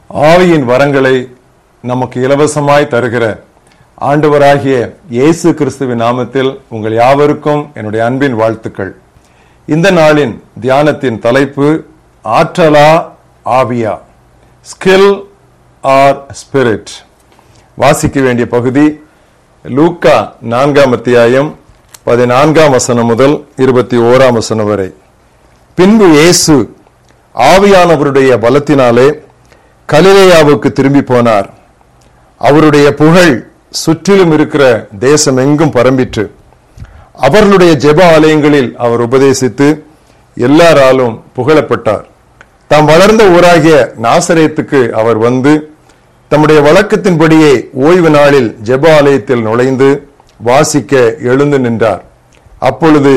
ஆவியின் வரங்களை நமக்கு இலவசமாய் தருகிற ஆண்டவராகிய இயேசு கிறிஸ்துவின் நாமத்தில் உங்கள் யாவருக்கும் என்னுடைய அன்பின் வாழ்த்துக்கள். இந்த நாளின் தியானத்தின் தலைப்பு ஆற்றலா ஆவியா, ஸ்கில் ஆர் ஸ்பிரிட். வாசிக்க வேண்டிய பகுதி லூக்கா 4ஆம் அத்தியாயம் 14ஆம் வசனம் முதல் 21ஆம் வசனம் வரை. பின்பு இயேசு ஆவியானவருடைய பலத்தினாலே கலிலேயாவுக்கு திரும்பி போனார். அவருடைய புகழ் சுற்றிலும் இருக்கிற தேசம் எங்கும் பரம்பிற்று. அவர்களுடைய ஜெப ஆலயங்களில் அவர் உபதேசித்து எல்லாராலும் புகழப்பட்டார். தாம் வளர்ந்த ஊராகிய நாசரேத்துக்கு அவர் வந்து தம்முடைய வழக்கத்தின்படியே ஓய்வு நாளில் ஜெப ஆலயத்தில் நுழைந்து வாசிக்க எழுந்து நின்றார். அப்பொழுது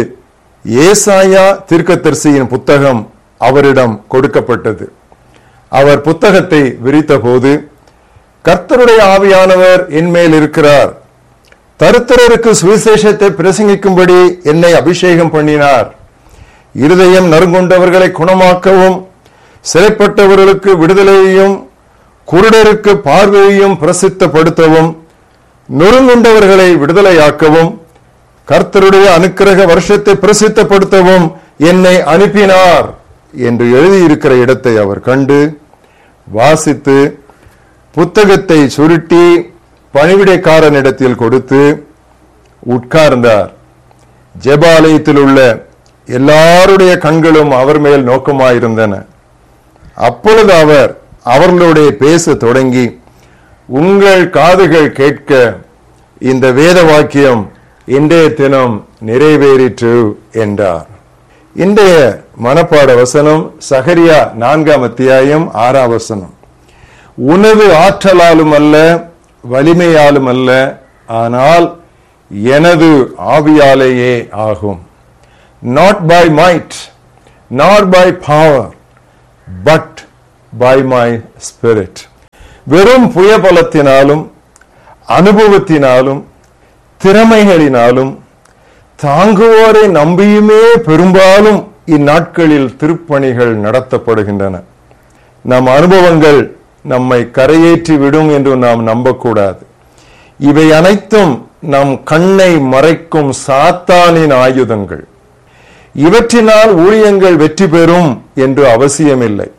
ஏசாயா தீர்க்கதரிசியின் புத்தகம் அவரிடம் கொடுக்கப்பட்டது. அவர் புத்தகத்தை விரித்த போது, கர்த்தருடைய ஆவியானவர் என் மேல் இருக்கிறார், தரித்திரருக்கு சுவிசேஷத்தை பிரசங்கிக்கும்படி என்னை அபிஷேகம் பண்ணினார், இருதயம் நறுங்குண்டவர்களை குணமாக்கவும், சிறைப்பட்டவர்களுக்கு விடுதலையையும், குருடருக்கு பார்வையையும் பிரசித்தப்படுத்தவும், நொறுங்குண்டவர்களை விடுதலையாக்கவும், கர்த்தருடைய அனுக்கிரக வருஷத்தை பிரசித்தப்படுத்தவும் என்னை அனுப்பினார் என்று எழுதியிருக்கிற இடத்தை அவர் கண்டு வாசித்து புத்தகத்தை சுருட்டி பணிவிடைக்காரனிடத்தில் கொடுத்து உட்கார்ந்தார். ஜெபாலயத்தில் உள்ள எல்லாருடைய கண்களும் அவர் மேல் நோக்கமாயிருந்தன. அப்பொழுது அவர் அவர்களுடைய பேச தொடங்கி, உங்கள் காதுகள் கேட்க இந்த வேத வாக்கியம் இன்றைய தினம் நிறைவேறிற்று என்றார். இன்றைய மனப்பாட வசனம் சகரியா 4ஆம் அத்தியாயம் 6ஆம் வசனம். உனது ஆற்றலாலும் அல்ல, வலிமையாலும் அல்ல, ஆனால் எனது ஆவியாலேயே ஆகும். Not by might, nor by power, but by my spirit. வெறும் புயபலத்தினாலும் அனுபவத்தினாலும் திறமைகளினாலும் தாங்குவோரை நம்பியுமே பெரும்பாலும் இந்நாட்களில் திருப்பணிகள் நடத்தப்படுகின்றன. நம் அனுபவங்கள் நம்மை கரையேற்றி விடும் என்று நாம் நம்பக்கூடாது. இவை அனைத்தும் நம் கண்ணை மறைக்கும் சாத்தானின் ஆயுதங்கள். இவற்றினால் ஊழியங்கள் வெற்றி பெறும் என்று அவசியமில்லை.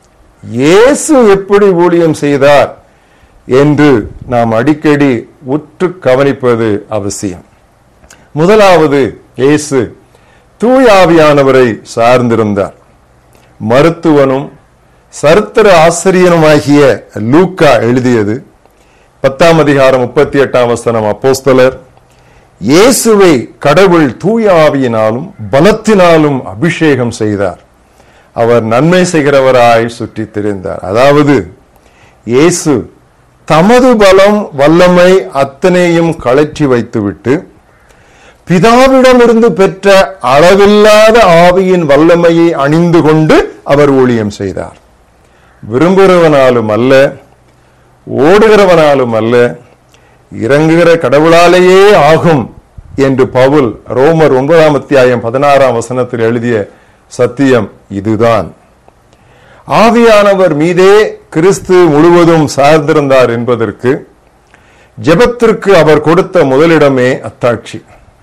இயேசு எப்படி ஊழியம் செய்தார் என்று நாம் அடிக்கடி உற்று கவனிப்பது அவசியம். முதலாவது, இயேசு தூய ஆவியானவரை சார்ந்திருந்தார். மருத்துவனும் சரித்திர ஆசிரியனுமாகிய லூக்கா எழுதியது 10ஆம் அதிகாரம் 38ஆம் வசனம். அப்போஸ்தலர், இயேசுவை கடவுள் தூய ஆவியினாலும் பலத்தினாலும் அபிஷேகம் செய்தார், அவர் நன்மை செய்கிறவராய் சுற்றி திரிந்தார். அதாவது இயேசு தமது பலம் வல்லமை அத்தனையும் கழற்றி வைத்துவிட்டு பிதாவிடமிருந்து பெற்ற அளவில்லாத ஆவியின் வல்லமையை அணிந்து கொண்டு அவர் ஊழியம் செய்தார். விரும்புகிறவனாலும் அல்ல, ஓடுகிறவனாலும் அல்ல, இறங்குகிற கடவுளாலேயே ஆகும் என்று பவுல் ரோமர் 9ஆம் அத்தியாயம் 16ஆம் வசனத்தில் எழுதிய சத்தியம் இதுதான். ஆவியானவர் மீதே கிறிஸ்து முழுவதும் சார்ந்திருந்தார் என்பதற்கு ஜெபத்திற்கு அவர் கொடுத்த முதலிடமே அத்தாட்சி.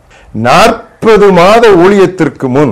40 மாத ஊழியத்திற்கு முன்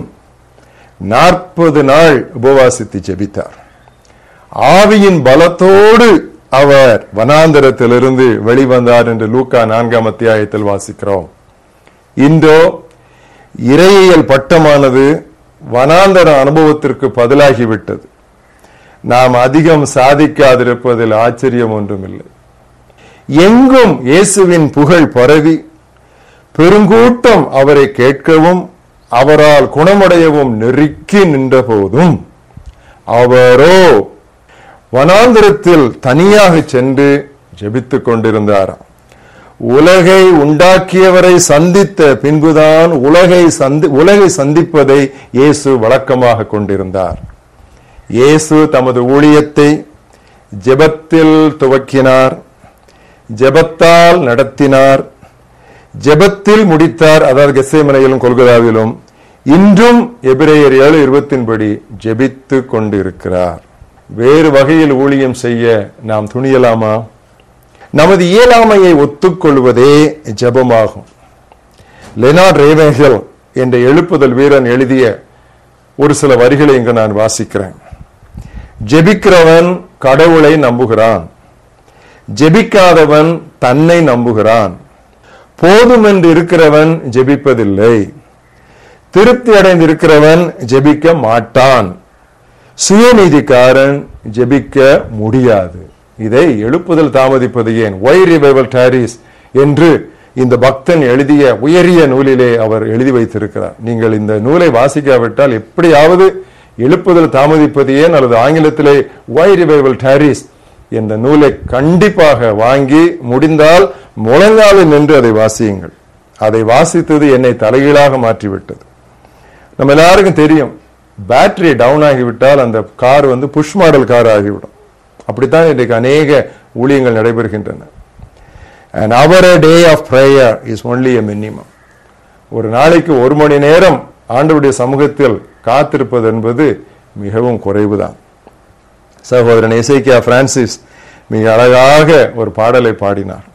40 நாள் உபவாசித்து ஜெபித்தார். ஆவியின் பலத்தோடு அவர் வனாந்தரத்திலிருந்து வெளிவந்தார் என்று லூக்கா 4ஆம் அத்தியாயத்தில் வாசிக்கிறோம். இன்றோ இறையியல் பட்டமானது வனாந்தர அனுபவத்திற்கு பதிலாகிவிட்டது. நாம் அதிகம் சாதிக்காதிருப்பதில் ஆச்சரியம் ஒன்றுமில்லை. எங்கும் இயேசுவின் புகழ் பரவி பெருங்கூட்டம் அவரை கேட்கவும் அவரால் குணமடையவும் நெருக்கி நின்ற போதும் அவரோ வனாந்திரத்தில் தனியாக சென்று ஜெபித்துக் கொண்டிருந்தாராம். உலகை உண்டாக்கியவரை சந்தித்த பின்புதான் உலகை சந்திப்பதை இயேசு வழக்கமாக கொண்டிருந்தார். இயேசு தமது ஊழியத்தை ஜெபத்தில் துவக்கினார், ஜெபத்தால் நடத்தினார், ஜெபத்தில் முடித்தார். அதாவது கெத்சேமனையிலும் கொல்கதாவிலும் இன்றும் எபிரேயர் 7:20 படி ஜெபித்து கொண்டிருக்கிறார். வேறு வகையில் ஊழியம் செய்ய நாம் துணியலாமா? நமது இயலாமையை ஒத்துக்கொள்வதே ஜெபமாகும். லெனார்ட் ரேவேங்கல் என்ற எழுப்புதல் வீரன் எழுதிய ஒரு சில வரிகளை இங்கு நான் வாசிக்கிறேன். ஜெபிக்கிறவன் கடவுளை நம்புகிறான், ஜெபிக்காதவன் தன்னை நம்புகிறான். போதும் என்று இருக்கிறவன் ஜெபிப்பதில்லை, திருப்தி அடைந்திருக்கிறவன் ஜெபிக்க மாட்டான், சுயநீதிக்காரன் ஜெபிக்க முடியாது. இதை எழுப்புதல் தாமதிப்பது ஏன், ஒய் ரிவைவல் டாரிஸ் என்று இந்த பக்தன் எழுதிய உயரிய நூலிலே அவர் எழுதி வைத்திருக்கிறார். நீங்கள் இந்த நூலை வாசிக்காவிட்டால் எப்படியாவது எழுப்புதல் தாமதிப்பது ஏன் அல்லது ஆங்கிலத்திலே ஒய் ரிவைவல் டாரிஸ் என்ற நூலை கண்டிப்பாக வாங்கி முடிந்தால் முழங்காலில் நின்று அதை வாசியுங்கள். அதை வாசித்தது என்னை தலைகீழாக மாற்றிவிட்டது. நம்ம எல்லாருக்கும் தெரியும், பேட்டரி டவுன் ஆகிவிட்டால் அந்த கார் புஷ் மாடல் கார் ஆகிவிடும். அப்படித்தான் இன்றைக்கு அநேக ஊழியங்கள் நடைபெறுகின்றன. An hour a day of prayer is only a minimum. ஒரு நாளைக்கு 1 மணி நேரம் ஆண்டவருடைய சமூகத்தில் காத்திருப்பது என்பது மிகவும் குறைவுதான். சகோதரன் எசேக்கியா பிரான்சிஸ் மிக அழகாக ஒரு பாடலை பாடினார்.